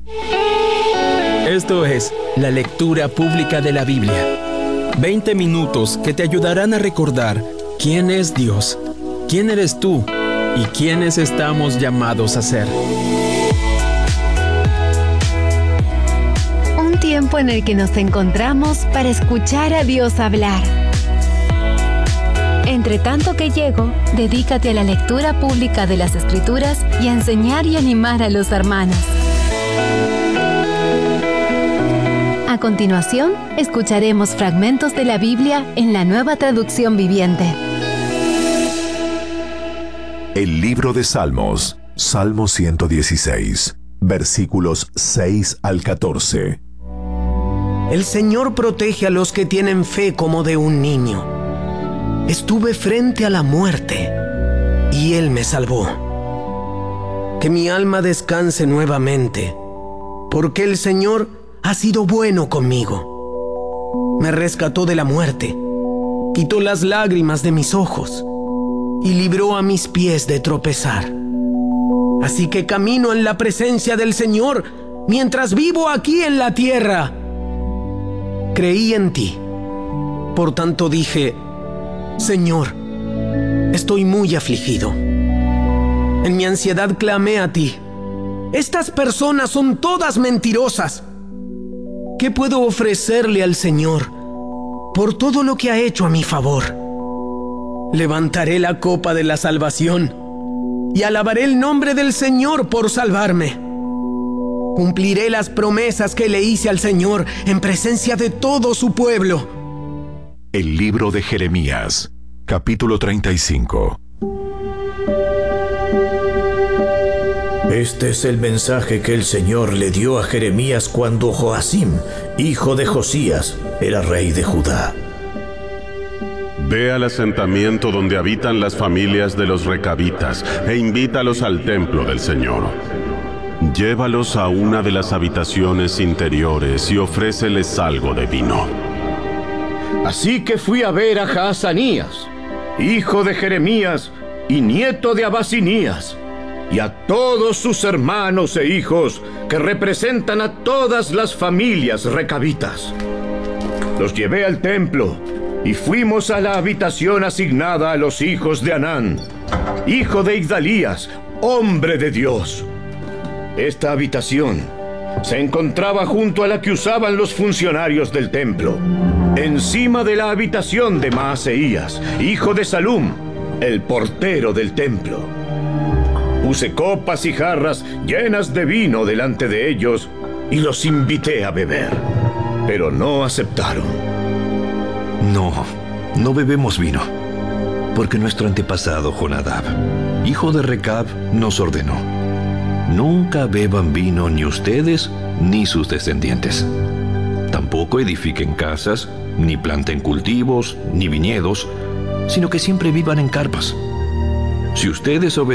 Esto es la lectura pública de la Biblia. 20 minutos que te ayudarán a recordar quién es Dios, quién eres tú y quiénes estamos llamados a ser. Un tiempo en el que nos encontramos para escuchar a Dios hablar. Entre tanto que llego, dedícate a la lectura pública de las Escrituras y a enseñar y animar a los hermanos. A continuación, escucharemos fragmentos de la Biblia en la Nueva Traducción Viviente. El libro de Salmos, Salmo 116, versículos 6 al 14. El Señor protege a los que tienen fe como de un niño. Estuve frente a la muerte, y Él me salvó. Que mi alma descanse nuevamente, porque el Señor ha sido bueno conmigo. Me rescató de la muerte, quitó las lágrimas de mis ojos, y libró a mis pies de tropezar. Así que camino en la presencia del Señor, mientras vivo aquí en la tierra. Creí en ti, por tanto dije: Señor, estoy muy afligido. En mi ansiedad clamé a ti. Estas personas son todas mentirosas. ¿Qué puedo ofrecerle al Señor por todo lo que ha hecho a mi favor? Levantaré la copa de la salvación y alabaré el nombre del Señor por salvarme. Cumpliré las promesas que le hice al Señor en presencia de todo su pueblo. El libro de Jeremías, capítulo 35. Este es el mensaje que el Señor le dio a Jeremías cuando Joacim, hijo de Josías, era rey de Judá. Ve al asentamiento donde habitan las familias de los recabitas e invítalos al templo del Señor. Llévalos a una de las habitaciones interiores y ofréceles algo de vino. Así que fui a ver a Jaazanías, hijo de Jeremías y nieto de Abasinías, y a todos sus hermanos e hijos que representan a todas las familias recabitas. Los llevé al templo y fuimos a la habitación asignada a los hijos de Anán, hijo de Igdalías, hombre de Dios. Esta habitación se encontraba junto a la que usaban los funcionarios del templo, encima de la habitación de Maaseías, hijo de Salum, el portero del templo. Puse copas y jarras llenas de vino delante de ellos y los invité a beber, pero no aceptaron. No bebemos vino, porque nuestro antepasado Jonadab, hijo de Recab, nos ordenó: nunca beban vino ni ustedes ni sus descendientes. Tampoco edifiquen casas, ni planten cultivos, ni viñedos, sino que siempre vivan en carpas. Si ustedes obedecen